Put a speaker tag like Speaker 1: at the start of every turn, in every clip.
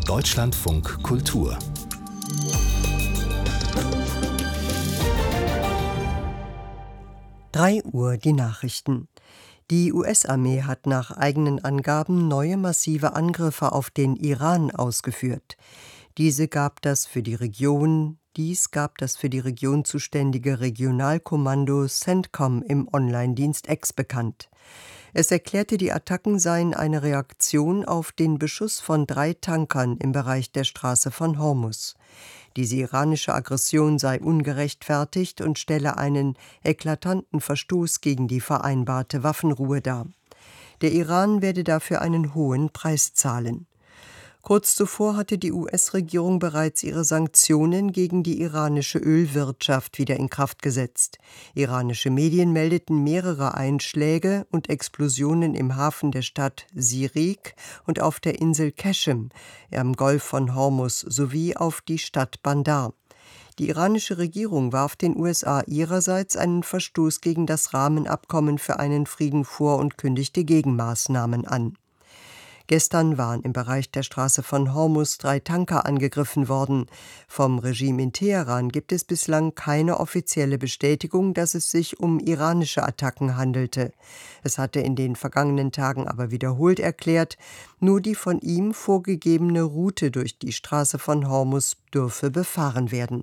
Speaker 1: Deutschlandfunk Kultur.
Speaker 2: 3 Uhr die Nachrichten. Die US-Armee hat nach eigenen Angaben neue massive Angriffe auf den Iran ausgeführt. Dies gab das für die Region zuständige Regionalkommando CENTCOM im Online-Dienst X bekannt. Es erklärte, die Attacken seien eine Reaktion auf den Beschuss von 3 Tankern im Bereich der Straße von Hormuz. Diese iranische Aggression sei ungerechtfertigt und stelle einen eklatanten Verstoß gegen die vereinbarte Waffenruhe dar. Der Iran werde dafür einen hohen Preis zahlen. Kurz zuvor hatte die US-Regierung bereits ihre Sanktionen gegen die iranische Ölwirtschaft wieder in Kraft gesetzt. Iranische Medien meldeten mehrere Einschläge und Explosionen im Hafen der Stadt Sirik und auf der Insel Qeshm am Golf von Hormuz sowie auf die Stadt Bandar. Die iranische Regierung warf den USA ihrerseits einen Verstoß gegen das Rahmenabkommen für einen Frieden vor und kündigte Gegenmaßnahmen an. Gestern waren im Bereich der Straße von Hormuz 3 Tanker angegriffen worden. Vom Regime in Teheran gibt es bislang keine offizielle Bestätigung, dass es sich um iranische Attacken handelte. Es hatte in den vergangenen Tagen aber wiederholt erklärt, nur die von ihm vorgegebene Route durch die Straße von Hormuz dürfe befahren werden.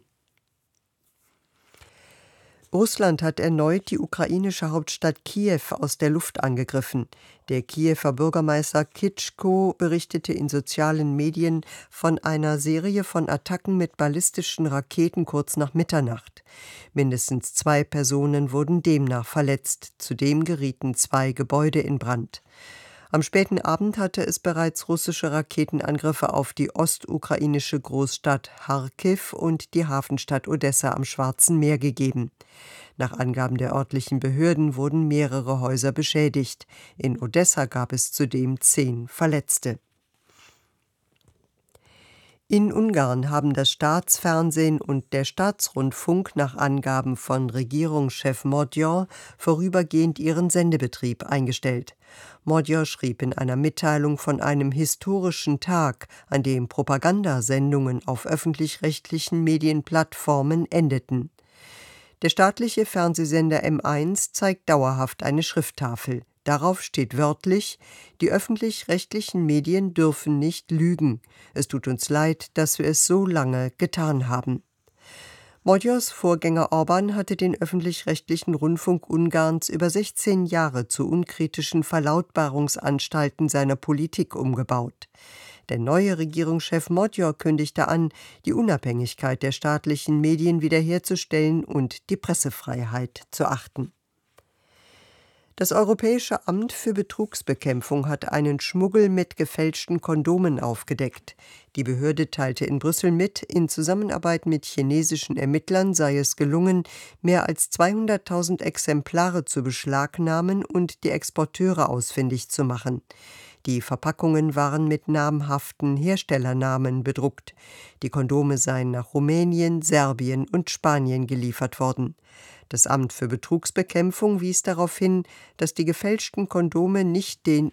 Speaker 2: Russland hat erneut die ukrainische Hauptstadt Kiew aus der Luft angegriffen. Der Kiewer Bürgermeister Klitschko berichtete in sozialen Medien von einer Serie von Attacken mit ballistischen Raketen kurz nach Mitternacht. Mindestens 2 Personen wurden demnach verletzt. Zudem gerieten 2 Gebäude in Brand. Am späten Abend hatte es bereits russische Raketenangriffe auf die ostukrainische Großstadt Charkiw und die Hafenstadt Odessa am Schwarzen Meer gegeben. Nach Angaben der örtlichen Behörden wurden mehrere Häuser beschädigt. In Odessa gab es zudem 10 Verletzte. In Ungarn haben das Staatsfernsehen und der Staatsrundfunk nach Angaben von Regierungschef Magyar vorübergehend ihren Sendebetrieb eingestellt. Magyar schrieb in einer Mitteilung von einem historischen Tag, an dem Propagandasendungen auf öffentlich-rechtlichen Medienplattformen endeten. Der staatliche Fernsehsender M1 zeigt dauerhaft eine Schrifttafel. Darauf steht wörtlich: Die öffentlich-rechtlichen Medien dürfen nicht lügen. Es tut uns leid, dass wir es so lange getan haben. Magyars Vorgänger Orbán hatte den öffentlich-rechtlichen Rundfunk Ungarns über 16 Jahre zu unkritischen Verlautbarungsanstalten seiner Politik umgebaut. Der neue Regierungschef Magyar kündigte an, die Unabhängigkeit der staatlichen Medien wiederherzustellen und die Pressefreiheit zu achten. Das Europäische Amt für Betrugsbekämpfung hat einen Schmuggel mit gefälschten Kondomen aufgedeckt. Die Behörde teilte in Brüssel mit, in Zusammenarbeit mit chinesischen Ermittlern sei es gelungen, mehr als 200.000 Exemplare zu beschlagnahmen und die Exporteure ausfindig zu machen. Die Verpackungen waren mit namhaften Herstellernamen bedruckt. Die Kondome seien nach Rumänien, Serbien und Spanien geliefert worden. Das Amt für Betrugsbekämpfung wies darauf hin, dass die gefälschten Kondome nicht den